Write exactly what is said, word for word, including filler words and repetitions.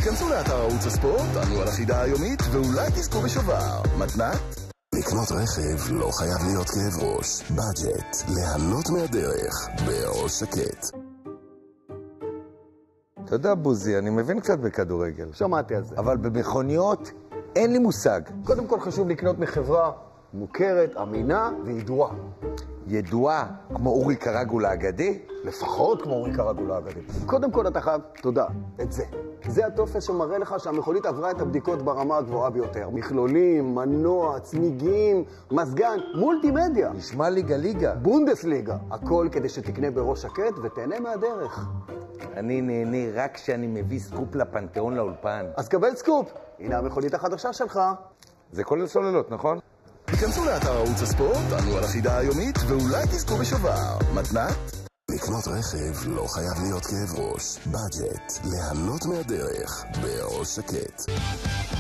היכנסו לאתר ערוץ הספורט, ענו על החידה היומית, ואולי תזכו בשובר. מתנת? לקנות רכב לא חייב להיות כאב ראש. בדג'ט, ליהנות מהדרך, בראש שקט. אתה יודע, בוזי, אני מבין קצת בכדורגל. שמעתי על זה. אבל במכוניות אין לי מושג. קודם כל חשוב לקנות מחברה מוכרת, אמינה וידועה. ידועה כמו אורי קרגול האגדי? לפחות כמו אורי קרגול האגדי. קודם כל אתה חייב, תודה, את זה. זה הטופס שמראה לך שהמכונית עברה את הבדיקות ברמה הגבוהה ביותר. מכלולים, מנוע, צמיגים, מזגן, מולטימדיה. נשמע ליגה ליגה. בונדסליגה. הכל כדי שתקנה בראש שקט ותהנה מהדרך. אני נהנה רק כשאני מביא סקופ לפנתיאון לאולפן. אז קבל סקופ. הנה המכונית החדשה שלך. זה כולל סוללות, נכון? היכנסו לאתר ערוץ הספורט, ענו על החידה היומית, ואולי תזכו בשובר. מתנת? לקנות רכב לא חייב להיות כאב ראש. בדג'ט, ליהנות מהדרך, בראש שקט.